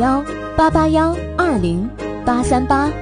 091-881-20838。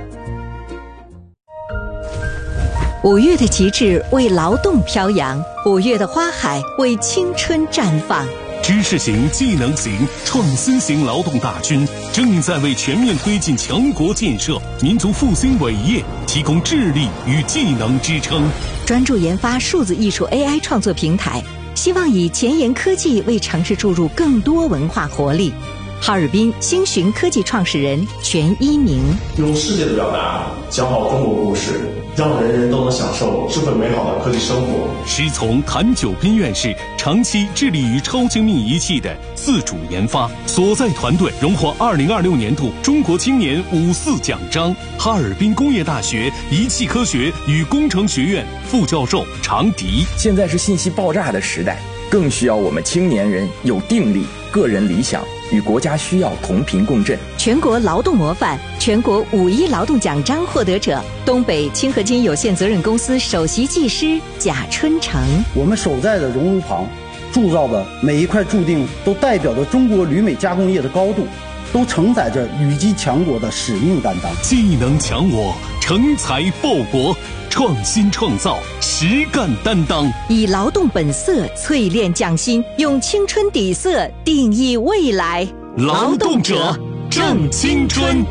5月的极致为劳动飘扬，5月的花海为青春绽放。 知识型、技能型、创新型劳动大军正在为全面推进强国建设、民族复兴伟业提供智力与技能支撑。 专注研发数字艺术 AI 创作平台，希望以前沿科技为城市注入更多文化活力。哈尔滨星寻科技创始人全一鸣， 用世界的表达讲好中国故事，让人人都能享受智慧美好的科技生活。 师从谭九斌院士长期致力于超精密仪器的自主研发，所在团队荣获2026年度中国青年54奖章。哈尔滨工业大学仪器科学与工程学院副教授常迪， 现在是信息爆炸的时代，更需要我们青年人有定力、个人理想，与国家需要同频共振。 全国劳动模范、全国5·1劳动奖章获得者，东北清合金有限责任公司首席技师贾春成。 我们守在的熔炉旁铸造的每一块铸锭，都代表着中国铝镁加工业的高度，都承载着羽击强国的使命担当。 技能强我，成才报国，创新创造，实干担当， 以劳动本色淬炼匠心，用青春底色定义未来。 劳动者正青春。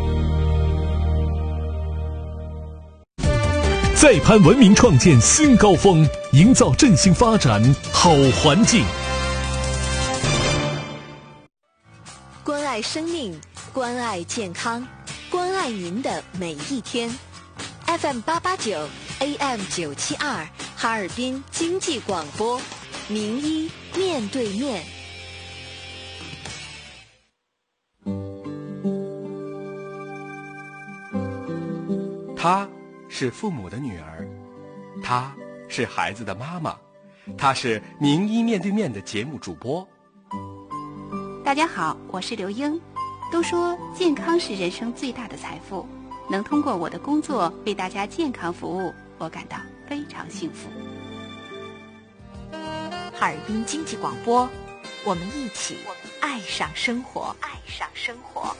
再攀文明创建新高峰，营造振兴发展好环境。 关爱生命，关爱健康，关爱您的每一天。FM889 AM972 哈尔滨经济广播，名医面对面。 她是父母的女儿，她是孩子的妈妈，她是名医面对面的节目主播。 大家好，我是刘英。都说健康是人生最大的财富，能通过我的工作为大家健康服务，我感到非常幸福。 哈尔滨经济广播，我们一起爱上生活，爱上生活。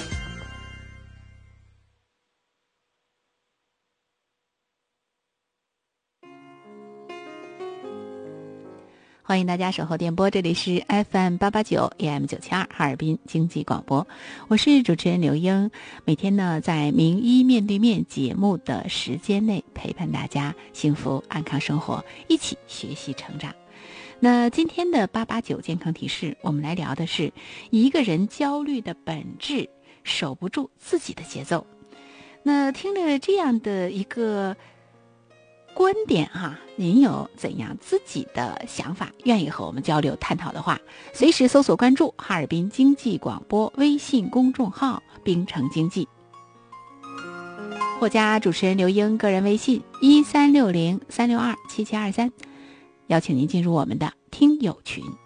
欢迎大家守候电波，这里是 FM889 AM972 哈尔滨经济广播，我是主持人刘英。每天呢，在名医面对面节目的时间内，陪伴大家幸福安康生活，一起学习成长。那今天的889健康提示，我们来聊的是一个人焦虑的本质，守不住自己的节奏。那听了这样的一个观点您有怎样自己的想法，愿意和我们交流探讨的话，随时搜索关注哈尔滨经济广播微信公众号冰城经济，或加主持人刘英个人微信1360-362-7723，邀请您进入我们的听友群。